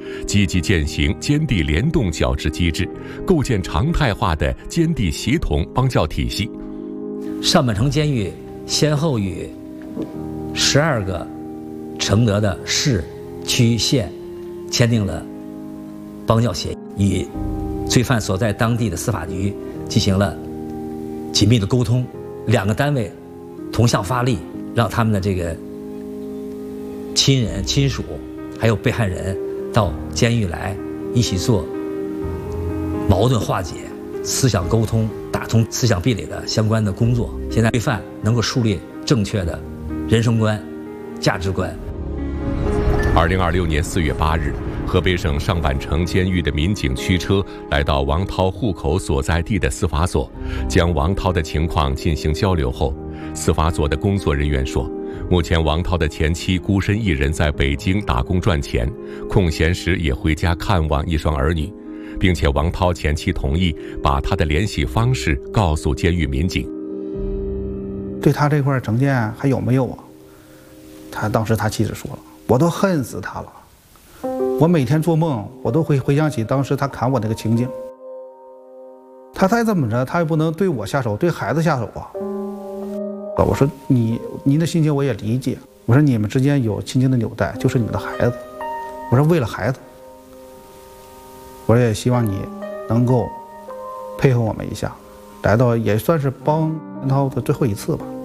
积极践行监地联动矫治机制，构建常态化的监地协同帮教体系。 上半城监狱先后与12个承德的市、区、县签订了帮教协议，与罪犯所在当地的司法局进行了紧密的沟通，两个单位同向发力，让他们的这个亲人、亲属还有被害人到监狱来一起做矛盾化解、思想沟通、打通思想壁垒的相关的工作。现在罪犯能够树立正确的人生观、价值观。 2026年4月8日，河北省上半城监狱的民警驱车来到王涛户口所在地的司法所，将王涛的情况进行交流后，司法所的工作人员说，目前王涛的前妻孤身一人在北京打工赚钱，空闲时也回家看望一双儿女，并且王涛前妻同意把他的联系方式告诉监狱民警。 对他这块证件还有没有啊？当时他妻子说了，我都恨死他了，我每天做梦我都会回想起当时他砍我那个情景。他再这么着，他也不能对我下手，对孩子下手啊。我说您的心情我也理解，我说你们之间有亲情的纽带，就是你们的孩子，我说为了孩子，我也希望你能够配合我们一下，来到也算是帮文涛的最后一次吧。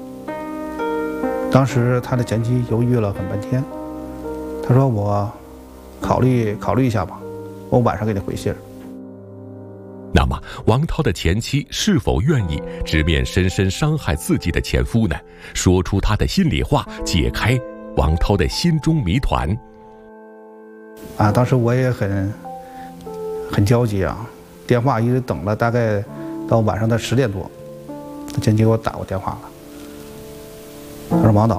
当时他的前妻犹豫了很半天，他说我考虑一下吧，我晚上给你回信。 那么王涛的前妻是否愿意直面深深伤害自己的前夫呢？说出他的心里话，解开王涛的心中谜团。 当时我也很焦急啊，电话一直等了大概到晚上的10点多，他前妻给我打过电话了，他说王导，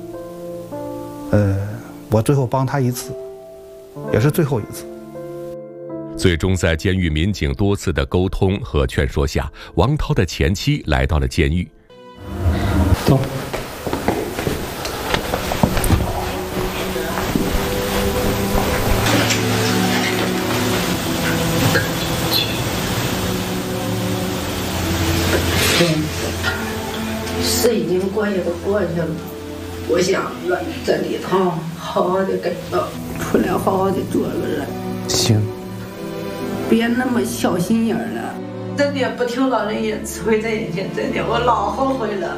我最后帮他一次，也是最后一次。 最终在监狱民警多次的沟通和劝说下，王涛的前妻来到了监狱。 走。 事已经过去都过去了，我想在里头好好的改造，出来好好的做个人。 行。 别那么小心眼了，真的不听老人言，只会在眼前，真的我老后悔了。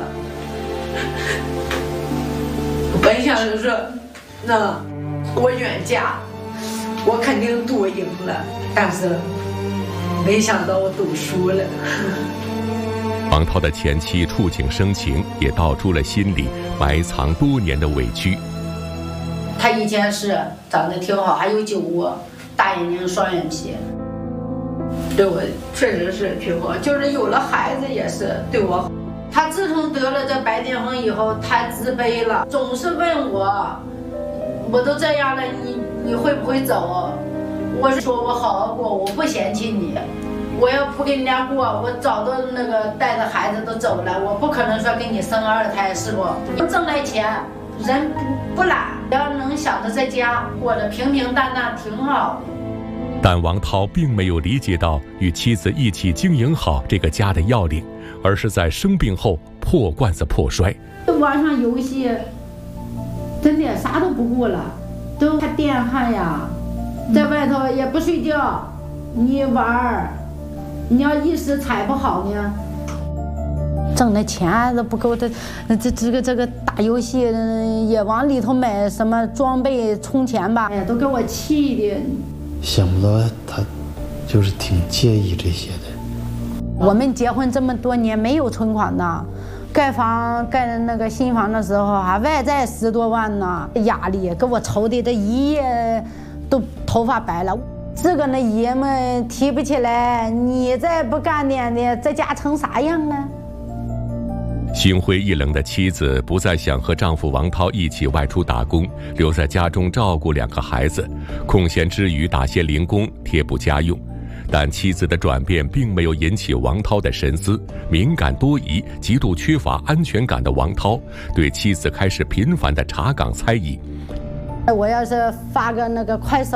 本想着说，那我远嫁，我肯定赌赢了，但是没想到我赌输了。 王涛的前妻触景生情，也道出了心里埋藏多年的委屈。 他以前是长得挺好，还有酒窝，大眼睛双眼皮，对我确实是挺好，就是有了孩子也是对我好。他自从得了这白癜风以后，他自卑了，总是问我都这样了，你会不会走？我是说我好好过，我不嫌弃你。我要不跟人家过，我早都那个带着孩子都走了，我不可能说给你生2胎，是不？挣来钱，人不懒，要能想着在家过得平平淡淡，挺好的。 但王涛并没有理解到与妻子一起经营好这个家的要领，而是在生病后破罐子破摔。 网上游戏，真的啥都不顾了，都看电焊呀，在外头也不睡觉，你玩儿，你要一时踩不好呢，挣的钱都不够，这个打游戏也往里头买什么装备充钱吧，哎呀，都给我气的。 想不到他就是挺介意这些的。 我们结婚这么多年没有存款的，盖那个新房的时候外债10多万呢，压力给我愁的这一夜都头发白了。这个呢爷们提不起来，你再不干点的，这家成啥样呢？ 心灰意冷的妻子不再想和丈夫王涛一起外出打工，留在家中照顾2个孩子，空闲之余打些零工贴补家用。但妻子的转变并没有引起王涛的神思，敏感多疑、极度缺乏安全感的王涛对妻子开始频繁的查岗猜疑。 我要是发个那个快手